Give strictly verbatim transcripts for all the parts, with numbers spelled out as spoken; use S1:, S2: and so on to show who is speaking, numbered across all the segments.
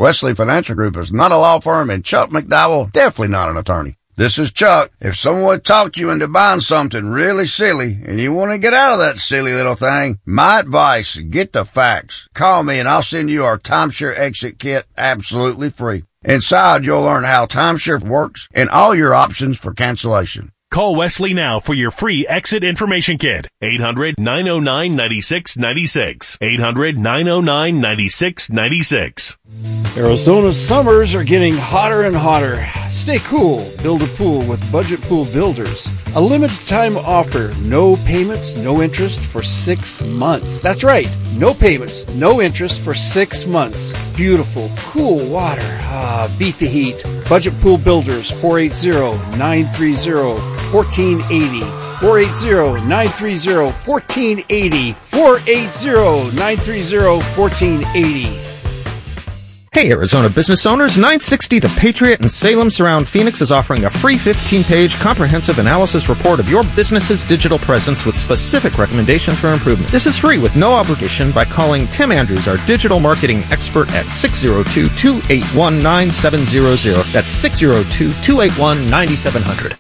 S1: Wesley Financial Group is not a law firm, and Chuck McDowell definitely not an attorney. This is Chuck. If someone talked you into buying something really silly and you want to get out of that silly little thing, my advice, get the facts. Call me and I'll send you our timeshare exit kit absolutely free. Inside, you'll learn how timeshare works and all your options for cancellation.
S2: Call Wesley now for your free exit information kit. eight hundred, nine oh nine, nine six nine six. eight hundred, nine oh nine, nine six nine six.
S3: Arizona's summers are getting hotter and hotter. Stay cool. Build a pool with Budget Pool Builders. A limited time offer. No payments, no interest for six months. That's right. No payments, no interest for six months. Beautiful, cool water. Ah, beat the heat. Budget Pool Builders, four eight zero, nine three zero, one four eight zero. four eight zero, nine three zero, one four eight zero. four eight zero, nine three zero, one four eight zero.
S4: Hey, Arizona business owners, nine sixty The Patriot in Salem Surround Phoenix is offering a free fifteen-page comprehensive analysis report of your business's digital presence with specific recommendations for improvement. This is free with no obligation by calling Tim Andrews, our digital marketing expert, at six oh two, two eight one, nine seven zero zero. That's six oh two, two eight one, nine seven zero zero.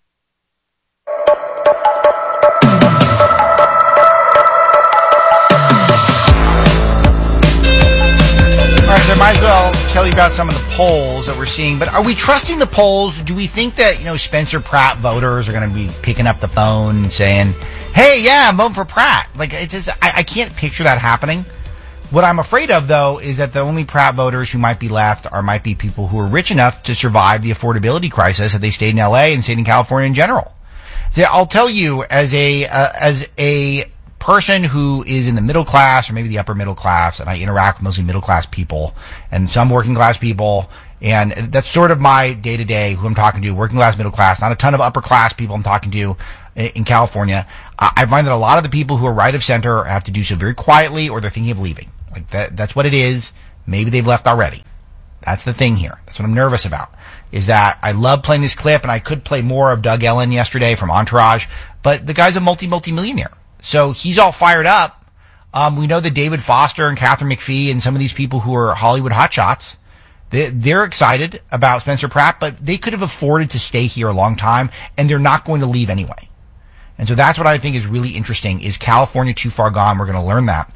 S5: So I might as well tell you about some of the polls that we're seeing. But are we trusting the polls? Do we think that, you know, Spencer Pratt voters are going to be picking up the phone and saying, hey, yeah, I'm voting for Pratt? Like, it's just, I, I can't picture that happening. What I'm afraid of, though, is that the only Pratt voters who might be left are might be people who are rich enough to survive the affordability crisis if they stayed in L A and stayed in California in general. So I'll tell you, as a uh, as a person who is in the middle class or maybe the upper middle class, and I interact with mostly middle class people and some working class people, and that's sort of my day to day who I'm talking to, working class, middle class, not a ton of upper class people I'm talking to in California. I find that a lot of the people who are right of center have to do so very quietly, or they're thinking of leaving. Like that, that's what it is. Maybe they've left already. That's the thing here. That's what I'm nervous about, is that I love playing this clip, and I could play more of Doug Ellen yesterday from Entourage, but the guy's a multi, multi-millionaire. So he's all fired up. Um, we know that David Foster and Catherine McPhee and some of these people who are Hollywood hotshots, they, they're excited about Spencer Pratt, but they could have afforded to stay here a long time, and they're not going to leave anyway. And so that's what I think is really interesting. Is California too far gone? We're going to learn that.